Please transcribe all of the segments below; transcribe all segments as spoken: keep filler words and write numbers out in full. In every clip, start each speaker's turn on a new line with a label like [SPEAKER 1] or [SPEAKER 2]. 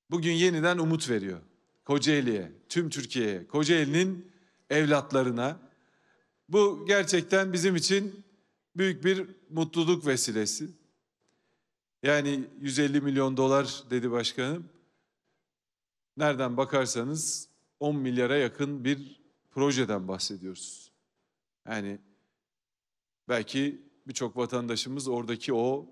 [SPEAKER 1] bugün yeniden umut veriyor. Kocaeli'ye, tüm Türkiye'ye, Kocaeli'nin evlatlarına. Bu gerçekten bizim için büyük bir mutluluk vesilesi. Yani yüz elli milyon dolar dedi başkanım. Nereden bakarsanız on milyara yakın bir projeden bahsediyoruz. Yani belki birçok vatandaşımız oradaki o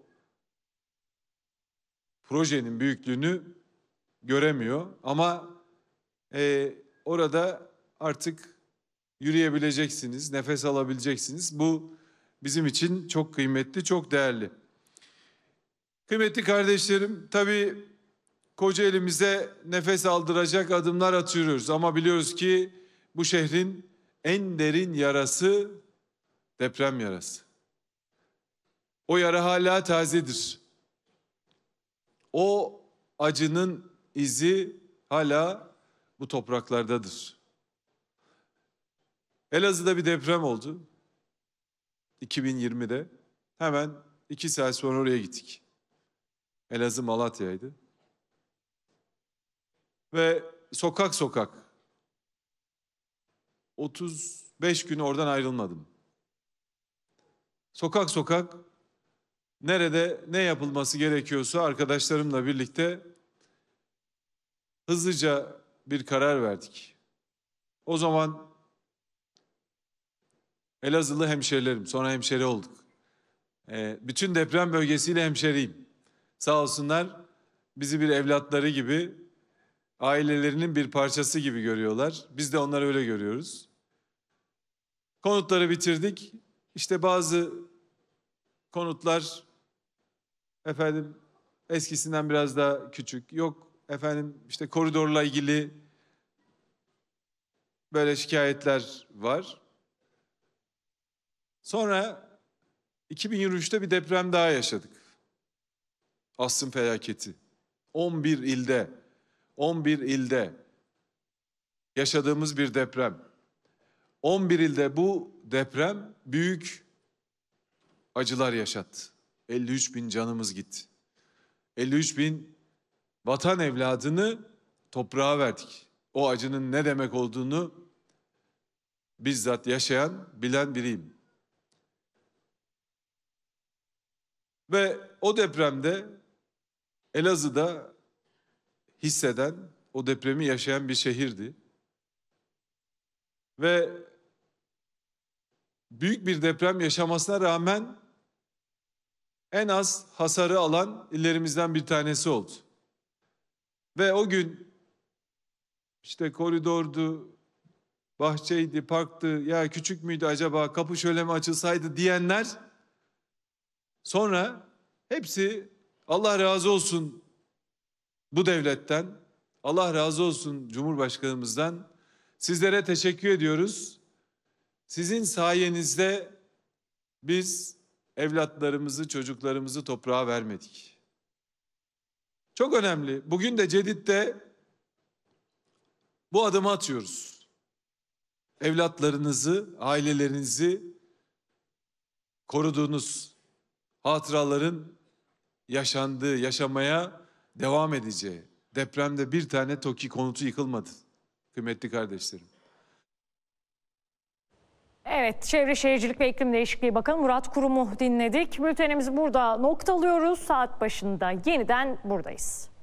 [SPEAKER 1] projenin büyüklüğünü göremiyor. Ama e, orada artık yürüyebileceksiniz, nefes alabileceksiniz. Bu bizim için çok kıymetli, çok değerli. Kıymetli kardeşlerim, tabii Kocaeli'mize nefes aldıracak adımlar atıyoruz. Ama biliyoruz ki bu şehrin en derin yarası deprem yarası. O yara hala tazedir. O acının izi hala bu topraklardadır. Elazığ'da bir deprem oldu. iki bin yirmide. Hemen iki saat sonra oraya gittik. Elazığ Malatya'ydı. Ve sokak sokak otuz beş gün oradan ayrılmadım. Sokak sokak nerede ne yapılması gerekiyorsa arkadaşlarımla birlikte hızlıca bir karar verdik. O zaman Elazığlı hemşerilerim, sonra hemşeri olduk. Ee, bütün deprem bölgesiyle hemşeriyim. Sağ olsunlar bizi bir evlatları gibi, ailelerinin bir parçası gibi görüyorlar. Biz de onları öyle görüyoruz. Konutları bitirdik. İşte bazı konutlar efendim eskisinden biraz daha küçük. Yok efendim işte koridorla ilgili böyle şikayetler var. Sonra iki bin yirmi üçte bir deprem daha yaşadık. Asrın felaketi. on bir ilde, on bir ilde yaşadığımız bir deprem. on bir ilde bu deprem büyük acılar yaşattı. elli üç bin canımız gitti. elli üç bin vatan evladını toprağa verdik. O acının ne demek olduğunu bizzat yaşayan, bilen biriyim. Ve o depremde Elazığ'da hisseden, o depremi yaşayan bir şehirdi. Ve büyük bir deprem yaşamasına rağmen en az hasarı alan illerimizden bir tanesi oldu. Ve o gün işte koridordu, bahçeydi, parktı, ya küçük müydü acaba, kapı şöyle mi açılsaydı diyenler sonra hepsi Allah razı olsun bu devletten, Allah razı olsun Cumhurbaşkanımızdan, sizlere teşekkür ediyoruz. Sizin sayenizde biz evlatlarımızı, çocuklarımızı toprağa vermedik. Çok önemli. Bugün de Cedid'de bu adımı atıyoruz. Evlatlarınızı, ailelerinizi koruduğunuz hatıraların yaşandığı, yaşamaya devam edeceği. Depremde bir tane TOKİ konutu yıkılmadı kıymetli kardeşlerim.
[SPEAKER 2] Evet, Çevre Şehircilik ve İklim Değişikliği Bakanı Murat Kurum'u dinledik. Bültenimizi burada noktalıyoruz. Saat başında yeniden buradayız.